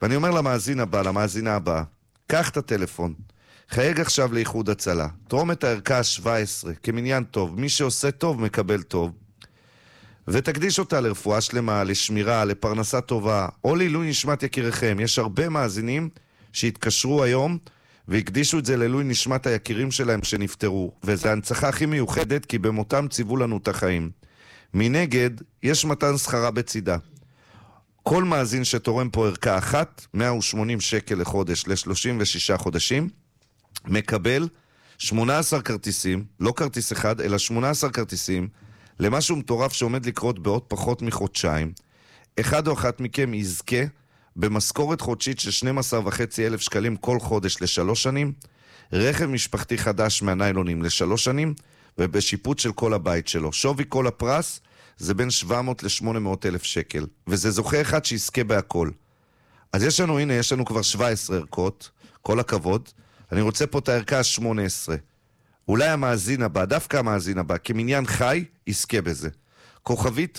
ואני אומר למאזין הבא, למאזינה הבאה, קח את הטלפון, חייג עכשיו לאיחוד הצלה, תרום את הערכה ה-17 כמניין טוב, מי שעושה טוב מקבל טוב, ותקדיש אותה לרפואה שלמה, לשמירה, לפרנסה טובה, או לעילוי נשמת יקיריכם. יש הרבה מאזינים שהתקשרו היום והקדישו את זה לעילוי נשמת היקירים שלהם שנפטרו, וזו ההנצחה הכי מיוחדת, כי במותם ציוו לנו את החיים. מנגד, יש מתן שכרה בצידה. כל מאזין שתורם פה ערכה אחת, 180 שקל לחודש ל-36 חודשים, מקבל 18 כרטיסים, לא כרטיס אחד, אלא 18 כרטיסים, למשהו מטורף שעומד לקרות בעוד פחות מחודשיים. אחד או אחת מכם יזכה במשכורת חודשית של 12,500 שקלים כל חודש ל3 שנים, רכב משפחתי חדש מהניילונים ל3 שנים, ובשיפוט של כל הבית שלו. שווי כל הפרס זה בין 700 ל-800 אלף שקל, וזה זוכה אחד שיזכה בהכל. אז יש לנו כבר 17 ערכות, כל הכבוד. אני רוצה פה את הערכה ה-18. אולי המאזין הבא, דווקא המאזין הבא, כמניין חי, יזכה בזה. כוכבית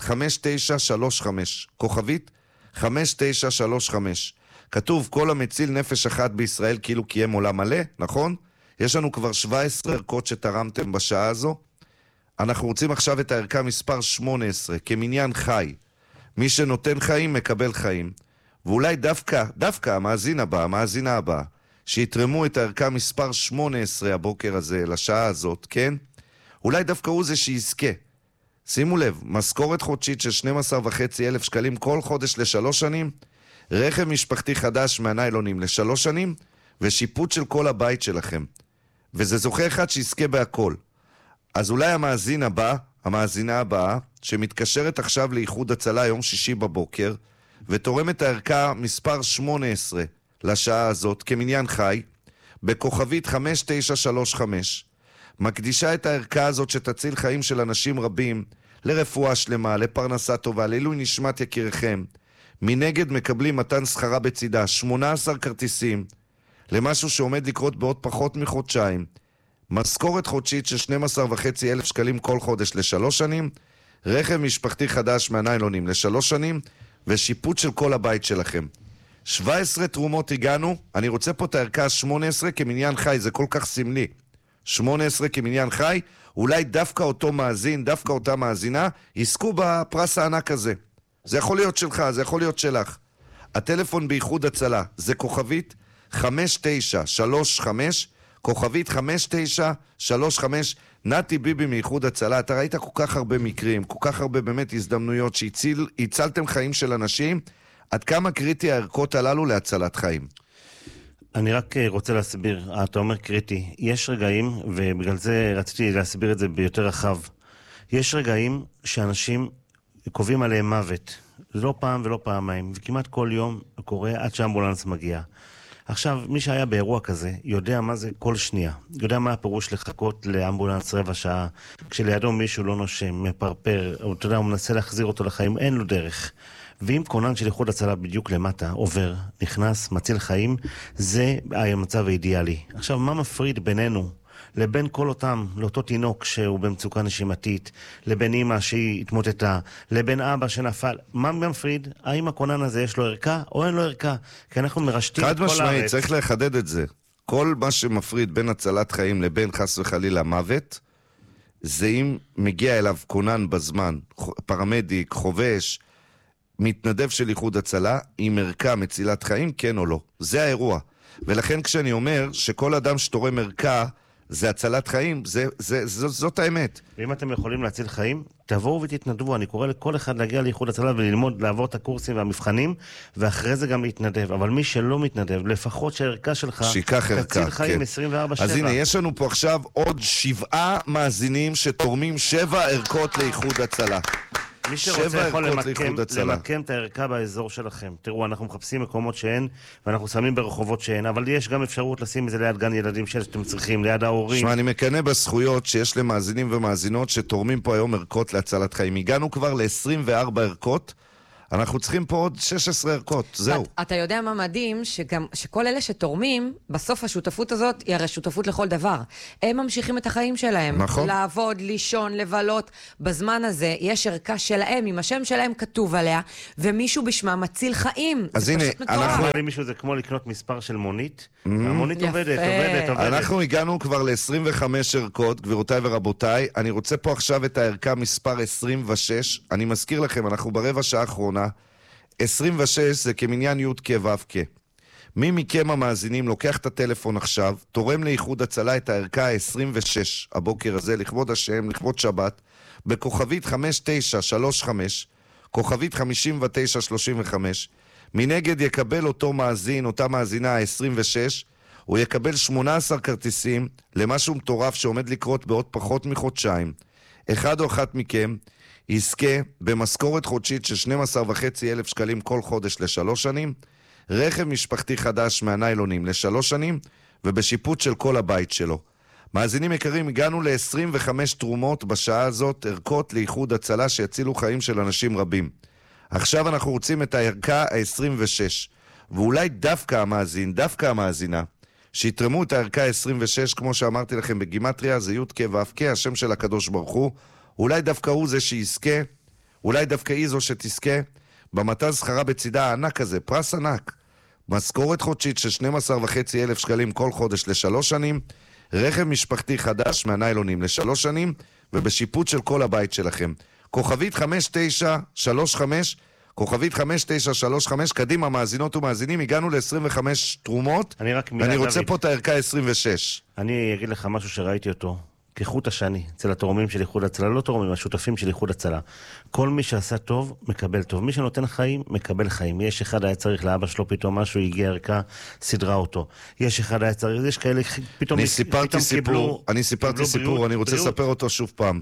5935. כוכבית 5935. כתוב, כל המציל נפש אחת בישראל כאילו קיים עולם מלא, נכון? יש לנו כבר 17 ערכות שתרמתם בשעה הזו. אנחנו רוצים עכשיו את הערכה מספר 18, כמניין חי. מי שנותן חיים מקבל חיים. ואולי דווקא המאזין הבא, המאזינה הבאה, שיתרמו את הערכה מספר 18 הבוקר הזה, לשעה הזאת, כן? אולי דווקא הוא זה שיזכה. שימו לב, משכורת חודשית של 12,500 שקלים כל חודש ל3 שנים, רכב משפחתי חדש מהניילונים ל3 שנים, ושיפוט של כל הבית שלכם. וזה זוכה אחד שיזכה בהכל. אז אולי המאזין הבא, המאזינה הבאה, שמתקשרת עכשיו לאיחוד הצלה יום שישי בבוקר, ותורם את הערכה מספר 18 לשעה הזאת כמניין חי, בכוכבית 5935, מקדישה את הערכה הזאת שתציל חיים של אנשים רבים, לרפואה שלמה, לפרנסה טובה, לעילוי נשמת יקיריכם. מנגד מקבלים מתן שכרה בצידה, 18 כרטיסים, למשהו שעומד לקרות בעוד פחות מחודשיים, משכורת חודשית של 12,500 שקלים כל חודש ל3 שנים, רכב משפחתי חדש מהניילונים ל3 שנים, ושיפוט של כל הבית שלכם. 17 תרומות הגענו, אני רוצה פה את הערכה 18 כמניין חי, זה כל כך סמלי. 18 כמניין חי, אולי דווקא אותו מאזין, דווקא אותה מאזינה, יזכו בפרס הענק הזה. זה יכול להיות שלך, זה יכול להיות שלך. הטלפון באיחוד הצלה, זה כוכבית 5935, כוכבית 5935, נתי ביבי מאיחוד הצלה. אתה ראית כל כך הרבה מקרים, כל כך הרבה באמת הזדמנויות שהצלתם חיים של אנשים. עד כמה קריטי הערכות הללו להצלת חיים? אני רק רוצה להסביר, אתה אומר קריטי, יש רגעים, ובגלל זה רציתי להסביר את זה ביותר רחב, יש רגעים שאנשים קובעים עליהם מוות, לא פעם ולא פעמיים, וכמעט כל יום קורה עד שאמבולנס מגיע. עכשיו, מי שהיה באירוע כזה יודע מה זה כל שנייה, יודע מה הפירוש לחכות לאמבולנס רבע שעה, כשלידו מישהו לא נושם, מפרפר, או אתה יודע, הוא מנסה להחזיר אותו לחיים, אין לו דרך. ואם כונן של איחוד הצלה בדיוק למטה עובר, נכנס, מציל חיים, זה המצב האידיאלי. עכשיו, מה מפריד בינינו לבין כל אותם, לאותו תינוק שהוא במצוקה נשימתית, לבין אמא שהיא התמוטטה, לבין אבא שנפל, מה מפריד? האם הכונן הזה יש לו ערכה או אין לו ערכה? כי אנחנו מרשתים את כל הארץ. חד משמעית, צריך לחדד את זה. כל מה שמפריד בין הצלת חיים לבין חס וחלילה מוות, זה אם מגיע אליו כונן בזמן, פרמדיק, חובש, מתנדב של איחוד הצלה, עם ערכה מצילת חיים, כן או לא. זה האירוע. ולכן כשאני אומר שכל אדם שתורם ערכה, זה הצלת חיים, זאת האמת. ואם אתם יכולים להציל חיים, תבואו ותתנדבו. אני קורא לכל אחד להגיע לאיחוד הצלה וללמוד, לעבור את הקורסים והמבחנים, ואחרי זה גם להתנדב. אבל מי שלא מתנדב, לפחות שהערכה שלך תציל חיים 24/7. אז הנה, יש לנו פה עכשיו עוד 7 מאזינים שתורמים 7 ערכות לאיחוד הצלה. מי שרוצה יכול למקם את הערכה באזור שלכם. תראו, אנחנו מחפשים מקומות שאין, ואנחנו שמים ברחובות שאין, אבל יש גם אפשרות לשים את זה ליד גן ילדים שאתם צריכים, ליד ההורים. שמע, אני מקנה בזכויות שיש למאזינים ומאזינות שתורמים פה היום ערכות להצלת חיים. הגענו כבר ל-24 ערכות, אנחנו צריכים פה עוד 16 ערכות, זהו. אתה יודע מה מדהים? שכל אלה שתורמים, בסוף השותפות הזאת היא הרי שותפות לכל דבר. הם ממשיכים את החיים שלהם. נכון. לעבוד, לישון, לבלות. בזמן הזה יש ערכה שלהם, עם השם שלהם כתוב עליה, ומישהו בשמה מציל חיים. אז הנה, אנחנו אומרים מישהו, זה כמו לקנות מספר של מונית. המונית עובדת. אנחנו הגענו כבר ל-25 ערכות, גבירותיי ורבותיי. אני רוצה פה עכשיו את הערכה מספר 26. אני מזכיר לכם, אנחנו ברבע שעה האחרונה. 26 זה כמניין י' כ' ו' כ'. מי מכם המאזינים לוקח את הטלפון עכשיו, תורם לאיחוד הצלה את הערכה ה-26 הבוקר הזה, לכבוד השם, לכבוד שבת, בכוכבית 5935, כוכבית 5935. מנגד יקבל אותו מאזין, אותה מאזינה ה-26, הוא יקבל 18 כרטיסים למשהו מטורף שעומד לקרות בעוד פחות מחודשיים. אחד או אחת מכם יזכה במשכורת חודשית של 12,500 שקלים כל חודש ל3 שנים, רכב משפחתי חדש מהניילונים ל3 שנים, ובשיפוט של כל הבית שלו. מאזינים יקרים, הגענו ל-25 תרומות בשעה הזאת, ערכות לאיחוד הצלה שיצילו חיים של אנשים רבים. עכשיו אנחנו רוצים את הערכה ה-26, ואולי דווקא המאזין, דווקא המאזינה, שיתרמו את הערכה ה-26, כמו שאמרתי לכם בגימטריה, זה י' כ' ו' כ', השם של הקדוש ברוך הוא, אולי דווקא הוא זה שיזכה, אולי דווקא היא זו שתזכה, במתן שכרה בצידה הענק הזה, פרס ענק, משכורת חודשית של 12,500 שקלים כל חודש ל3 שנים, רכב משפחתי חדש מהניילונים ל3 שנים, ובשיפוט של כל הבית שלכם. כוכבית 5935, כוכבית 5935, קדימה מאזינות ומאזינים, הגענו ל-25 תרומות, אני רוצה פה את הערכה 26. אני אגיד לך משהו שראיתי אותו, כחוט השני, אצל התורמים של איחוד הצלה, לא תורמים, השותפים של איחוד הצלה. כל מי שעשה טוב, מקבל טוב. מי שנותן חיים, מקבל חיים. יש אחד היה צריך לאבא שלו פתאום משהו, הגיע ערכה, סדרה אותו. יש אחד היה צריך, יש כאלה פתאום אני סיפרתי סיפור, אני רוצה לספר אותו שוב פעם.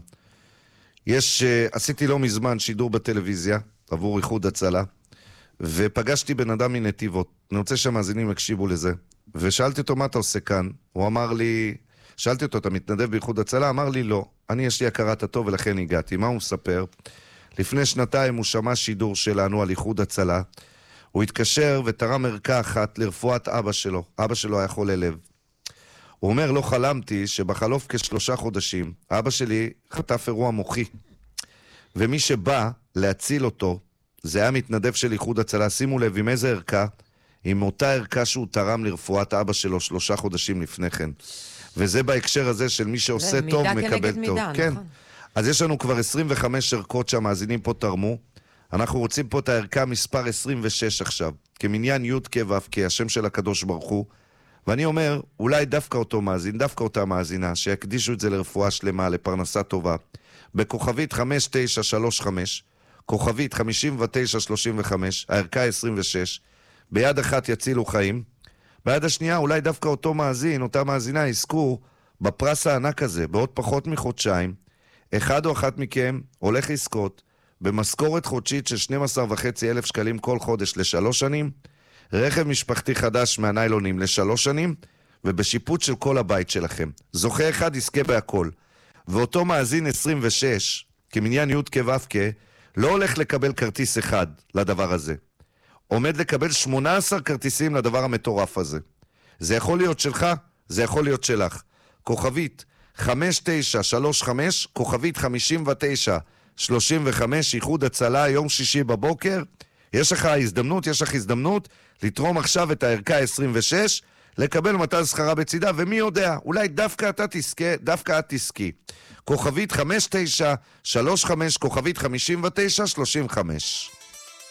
עשיתי לא מזמן שידור בטלוויזיה, עבור איחוד הצלה, ופגשתי בן אדם מנתיבות. אני רוצה שהמאזינים יקשיבו לזה. ושאלתי אותו, מה אתה עושה כאן? הוא אמר לי, שאלתי אותו, אתה מתנדב באיחוד הצלה? אמר לי, לא. יש לי הכרת הטוב ולכן הגעתי. מה הוא מספר? לפני שנתיים הוא שמע שידור שלנו על איחוד הצלה. הוא התקשר ותרם ערכה אחת לרפואת אבא שלו. אבא שלו היה חולה לב. הוא אומר, לא חלמתי שבחלוף כ3 חודשים, אבא שלי חטף אירוע מוחי. ומי שבא להציל אותו, זה היה מתנדב של איחוד הצלה. שימו לב, עם איזה ערכה? עם אותה ערכה שהוא תרם לרפואת אבא שלו 3 חודשים לפני כן. וזה בהקשר הזה של מי שעושה טוב מקבל טוב. כן. נכון. אז יש לנו כבר 25 ערכות שהמאזינים פה תרמו. אנחנו רוצים פה את הערכה מספר 26 עכשיו, כמניין י' כ' ו' כ', השם של הקדוש ברוך הוא. ואני אומר, אולי דווקא אותו מאזין, דווקא אותה מאזינה, שיקדישו את זה לרפואה שלמה, לפרנסה טובה, בכוכבית 5935, כוכבית 5935, הערכה 26, ביד אחת יצילו חיים, ביד השנייה אולי דווקא אותו מאזין, אותה מאזינה, יזכו בפרס הענק הזה, בעוד פחות מחודשיים, אחד או אחת מכם הולך לזכות במשכורת חודשית של 12,500 שקלים כל חודש ל3 שנים, רכב משפחתי חדש מהניילונים ל3 שנים, ובשיפוט של כל הבית שלכם. זוכה אחד יזכה בהכל. ואותו מאזין 26, כמניין י' כ' ו' כ', לא הולך לקבל כרטיס אחד לדבר הזה. עומד לקבל 18 כרטיסים לדבר המטורף הזה. זה יכול להיות שלך, זה יכול להיות שלך. כוכבית 5935, כוכבית 5935, איחוד הצלה, יום שישי בבוקר. יש לך הזדמנות לתרום עכשיו את הערכה 26, לקבל מתן שכרה בצידה, ומי יודע, אולי דווקא אתה תזכה, דווקא את תזכי. כוכבית 5935, כוכבית 5935.